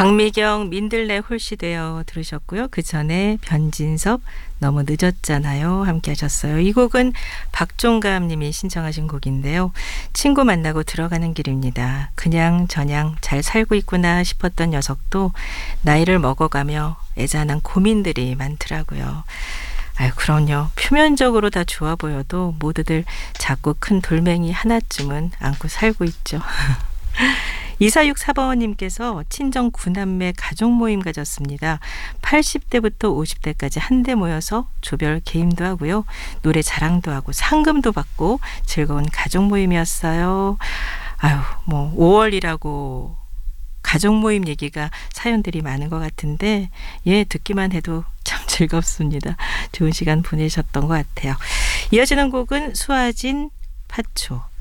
박미경 민들레 홀씨 되어 들으셨고요. 그 전에 변진섭 너무 늦었잖아요 함께 하셨어요. 이 곡은 박종감 님이 신청하신 곡인데요. 친구 만나고 들어가는 길입니다. 그냥 저냥 잘 살고 있구나 싶었던 녀석도 나이를 먹어가며 애잔한 고민들이 많더라고요. 아유, 그럼요. 표면적으로 다 좋아 보여도 모두들 작고 큰 돌멩이 하나쯤은 안고 살고 있죠. 2464번님께서 친정 9남매 가족 모임 가졌습니다. 80대부터 50대까지 한데 모여서 조별 게임도 하고요. 노래 자랑도 하고 상금도 받고 즐거운 가족 모임이었어요. 아유, 뭐 5월이라고 가족 모임 얘기가 사연들이 많은 것 같은데 듣기만 해도 참 즐겁습니다. 좋은 시간 보내셨던 것 같아요. 이어지는 곡은 수아진 파초.